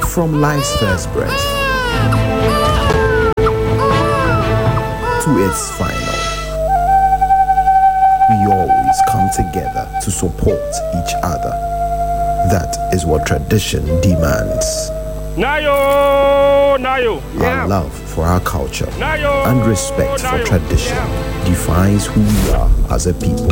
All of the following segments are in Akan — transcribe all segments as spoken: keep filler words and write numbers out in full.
From life's first breath to its final, we always come together to support each other. That is what tradition demands. Nayo, Nayo. Our love for our culture Nayo, and respect Nayo. for tradition defines who we are as a people.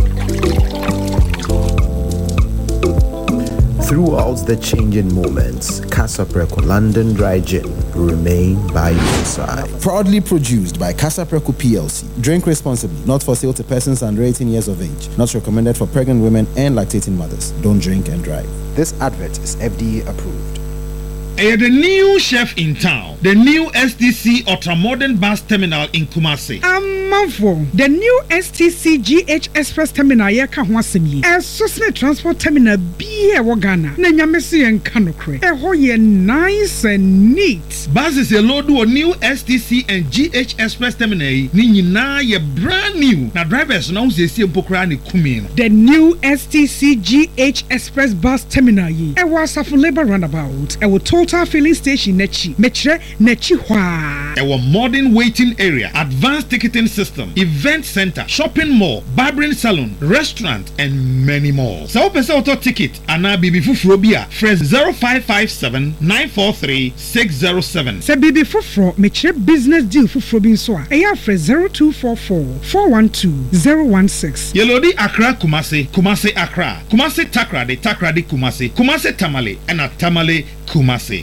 Throughout the changing moments, Casa Preco London Dry Gin will remain by your side. Proudly produced by Casa Preco P L C. Drink responsibly. Not for sale to persons under eighteen years of age. Not recommended for pregnant women and lactating mothers. Don't drink and drive. This advert is F D A approved. Uh, the new chef in town, the new S T C Ultramodern Bus Terminal in Kumasi. Amanfo, the new S T C G H Express Terminal yeka ho asemi. E Sosme Transport Terminal bi e wo Ghana. Na nyamesi en kanokre. E ho ye nice and neat. Buses a load of new S T C and G H Express Terminal ni nyina ye brand new. Na drivers na unse si empokra ni kumi no. The new S T C G H Express Bus Terminal yi. E wo Asafo Labour Roundabout. E wo Total Filling Station nechi. Metre nechi hwa. E wo modern waiting area, advanced ticketing system, event center, shopping mall, barbering salon, restaurant, and many more. So open auto ticket ana bibi fufuro bia fresh zero five five seven nine four three six zero seven. Se bibi fufuro metre business deal fufuro bi nso a. E ya fresh zero two four four four one two zero one six. Yelodi Accra Kumasi, Kumasi Accra, Kumasi Takra de Takra de Kumasi, Kumasi Tamale, and a Tamale Kumasi.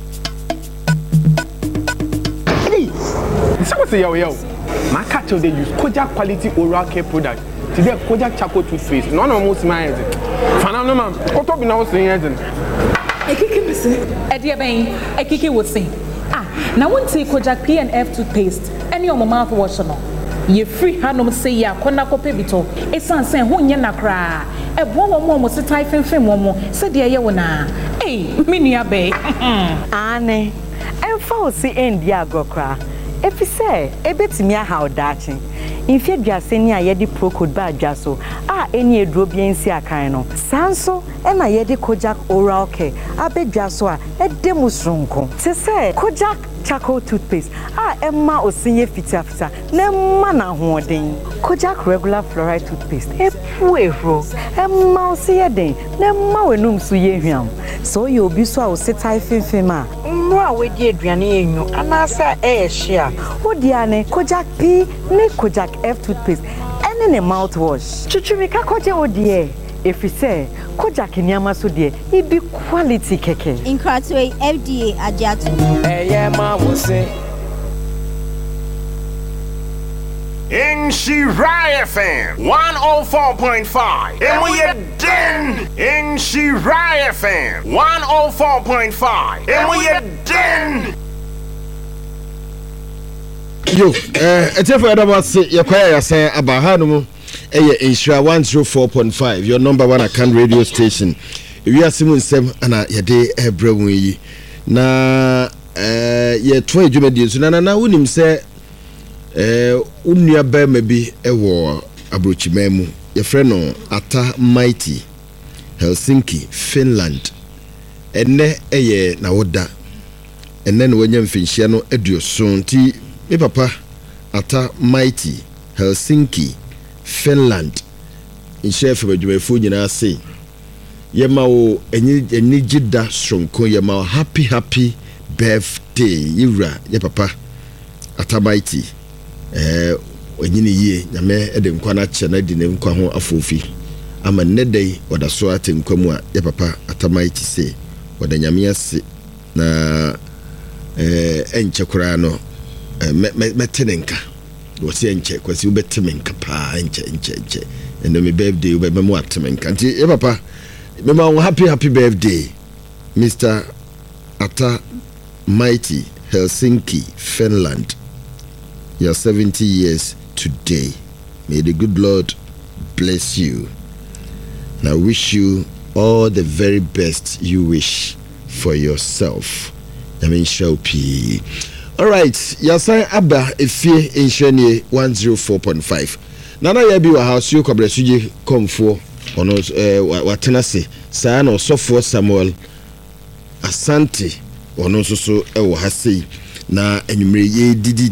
Say yo yo, my catch they use Kojak quality oral care product. Today Kojak charcoal toothpaste. None of most my head. Fanano man, what up now saying head? Ekiki bisi. Edia ben, Ekiki would say. Ah, now one take Kojak P and F toothpaste. Any on my mouthwash no. Ye free hanum say ya kona kope bito. Esan sen ho nya nakra. E bo wo mo mo se typing film mo. Se de ye wona. Eh, me nua be. Ane. Emfa o si endi agokra. If you say, a bit me a how dating. In fact, you are saying a yedi pro code bad jaso. Ah, any drobian see a kind of Sanso, and a yedi Kojak oral care. I bet jaso a demusrunko. To say, Kojak charcoal toothpaste. Ah, Emma or senior fita fita. Ne mana hoarding. Kojak regular fluoride toothpaste. A puero. Emma see a day. Ne ma wenum suyehiam. So you'll be so sit typhing fema. No, we did Driani, and I say, eh, share. Oh, Diane, Kojak P, ne Kojak F toothpaste, and in a mouthwash. Chuchumika Koja, oh dear. If you say, Kojak in Yamaso dear, it be quality keke. In Cratway, F D A, Ajatu. Eh, yeah, ma will say. In Shirai F M one oh four point five. And we are den in Shirai F M one oh four point five. And we are den. Yo, eh, it's for other say your choir say about Hanumu. Eh, Insura one oh four point five. Your number one account radio station. We are Simon Sem and a day every week. Na eh, ye twenty Jumedi. So na na unim say. Eh, unia be maybe ewo abrochimemu your friend no Ata Mighty Helsinki Finland ene eye na woda ene no wanya mfinhia no aduoson ti me papa Ata Mighty Helsinki Finland in chef badwumafo nyina say yema wo enyi enyi gida stronko yema happy happy birthday yira ye papa Ata Mighty eh onyini yie nyame ede nkwa na che na di ne nkwa ho afofi ama nnedai wada so ate nkwa mu a ye papa Ata Mighty se wada nyame ase na eh enche kura no metenenka wo se enche kwasi wo betemenka pa enche enche enche endo me birthday wo be mu atemenka nti ye papa me ma happy happy birthday Mister Ata Mighty Helsinki Finland. You're seventy years today. May the good Lord bless you. And I wish you all the very best you wish for yourself. I mean, Shaupi. All right. Yasai Abba, Efie Insheni one oh four point five. Nana Yabi wa house you cobre suji come for on us, uh, Watenase, San or Sofo Samuel Asante. ɔno nso so ɛwɔ ha sei na enwumere ye didi